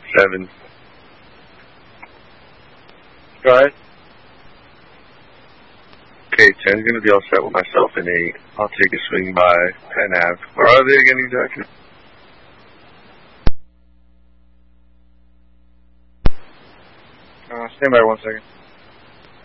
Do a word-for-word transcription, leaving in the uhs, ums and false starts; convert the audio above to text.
seven. Go ahead. Okay, ten's going to be all set with myself in eight. I'll take a swing by Penn Ave. Where are they again exactly? Uh, stand by one second.